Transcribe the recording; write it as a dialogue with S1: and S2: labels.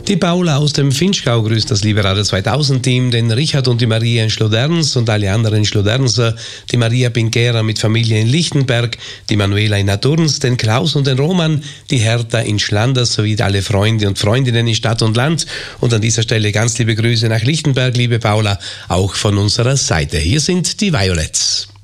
S1: Die Paula aus dem Vinschgau grüßt das liebe Radio 2000 Team, den Richard und die Maria in Schloderns und alle anderen Schloderner, die Maria Pinkera mit Familie in Lichtenberg, die Manuela in Naturns, den Klaus und den Roman, die Hertha in Schlanders sowie alle Freunde und Freundinnen in Stadt und Land. Und an dieser Stelle ganz liebe Grüße nach Lichtenberg, liebe Paula, auch von unserer Seite. Hier sind die Violets.